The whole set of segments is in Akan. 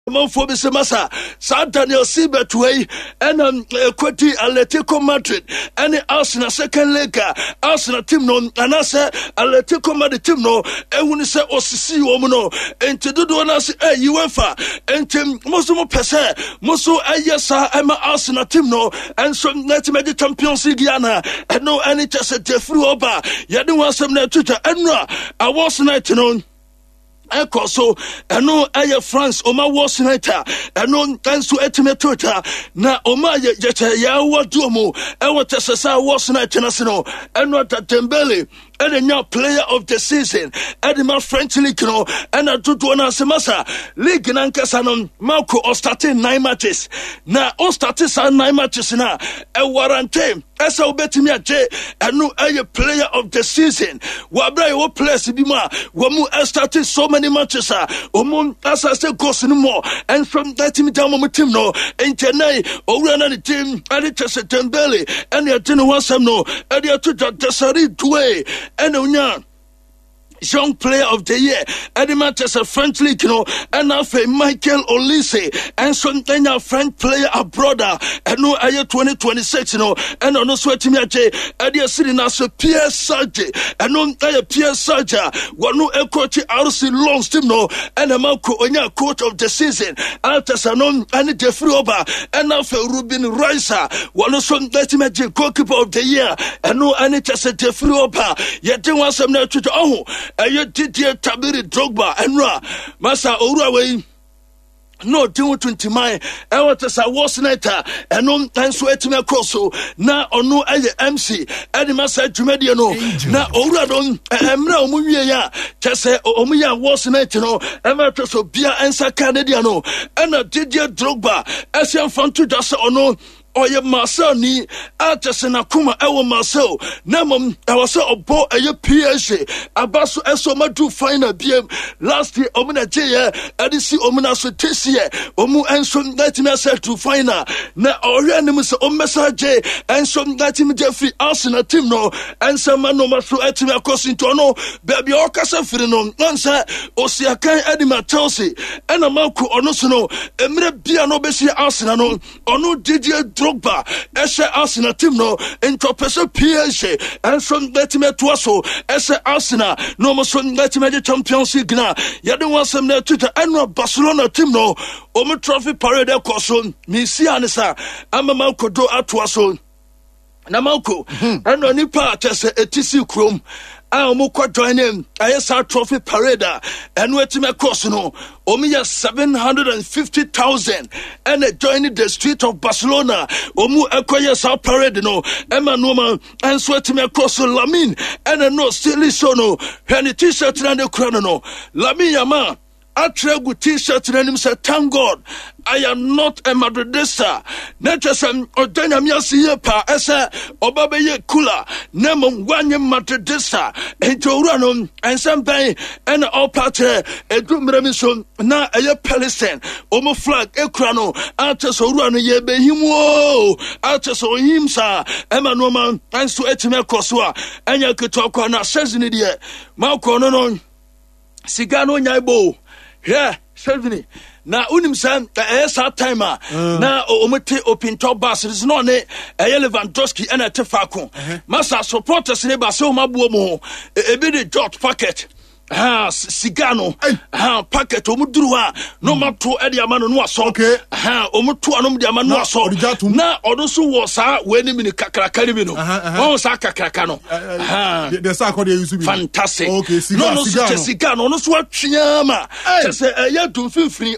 Manfo bi se masa sa Daniel Sibetway and Kweti Atletico Madrid and Arsenal second leg Arsenal team no anase Atletico Madrid team no ehunu se osisi wo mu no enti dodo na se UEFA enti moso pese moso ayesa ema Arsenal team no and so net me Champions League yana no any chese defru oba yede wansem na tuta enra awards night no Eko so eno aye France oma was night eno enso etime tota na oma ye ya wadu mu ewo tesesa was night na se no eno Dembele and player of the season and my French league no and I do na semasa league nankasa no Marco or starting 9 matches na o starting 9 matches na e warranty esa obetimi aje eno a player of the season wa bra wo players bi ma wo mu starting so many matches omun asa say goes no more and from that team down my team no internal owura na the team and Chelsea Dembele and the team wasam no and the to Desiree Doué and Unya young player of the year at the Manchester French League, and now for Michael Olise and something a French player abroad, and no year 2026, and on the sweating at the city now so Pierre Sarge, and no Pierre Sarge, one no coach RC Long team no, and a Marco Onya coach of the season, Altasanon and the Fruba, and now for Ruben Ricer, one also that goalkeeper of the year, and no any Chester Fruba, yet there was some to oh. Ayo Didier Tabiri Drogba enra masa owura we no 20 I want us was night and no enso etime crosso na ono aye MC edi masa dwumedia no na owura don emra omunwie ya chese omuya was night no emra so bia ensa Canada no na Didier Drogba asian fanto dase ono Oye Marcel ni atesena kuma ewo Marcel namom ewase obo eye PSG abaso eso madu final biem last year omuna jeye edisi omuna so tesie omu enso natime set to final na ore anim se omesaje enso natime Jeffrey Arsenal team no enso mano maso etime akosinto no baby okasa firi no nsa osiakan edima Chelsea ena mako ono so no emre bia no besi Arsenal no ono Didier Drogba ese Arsenal team no into person PSG and from that team to so ese Arsenal no mo so that team the Champions League na ya dey want some na Twitter and Barcelona team no o trophy parade koso mi si anisa amama kodo atwa so na manko and oni pa chese etisi krom Mukwa join him. I saw trophy parade and wait to my course no. Omiya 750,000 and joining the street of Barcelona. Omu acquire saw parade no. Emma Noma and sweat to me across Lamin and a no silly sono. Penny t-shirt and the crown no. Lamin Yama. Atregu t-shirt and him said, thank God, I am not a Madridista. Netesam or Dynamia pa esa Obabe Kula, Nemon Wanya Madridista, and Joranum and Sampai and all patre, a drum remison, na a Palestine, Omo flag, Ekrano, Artes Orana ye be him wo, Artes or him sa, Emma Noman, and so etime Koswa, and Yakutoko na says in it, Malco no Sigano Nyaibo. Yeah, Selvini. Na unim san esa timer na omete open top bus is no ne Lewandowski and a Tefako. Masa supporters ne ba se o mabuo mo e be the George Packet. Sigano packet omuduru a no mato e dia mano no aso omuto anom dia mano aso na odo so wo sa we ni mini kakraka ni bi no won sa kakraka no the sa ko dey use bi fantastic no Sigano no so atwea ma se ya du finfini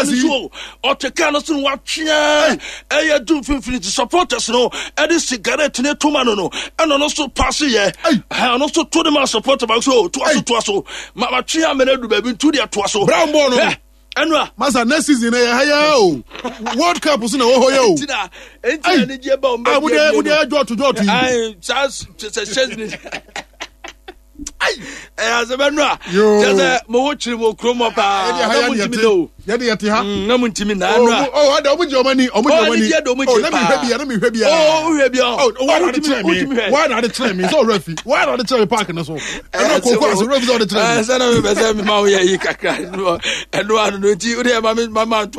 oteka no so watwea ya du finfini to supporters no e di cigarette ne to mano no e no so pass ye no so to the man supporter ba so to aso Mama Chia Menedu baby to the Atwaso. Brown Bono. Enra. Masa next season haya World Cup usina ho yo. Enti ni je ba o me. Would you draw to. Ai Charles as a manra. Just a mochi will chroma pa. Yeti ha. No muntimina. Oh, I don't want your money. Oh, let me hear you. Why not the train? It's all refi. Why not the train parking us all? And no cocoa, the refi on the train. And one, no, mama.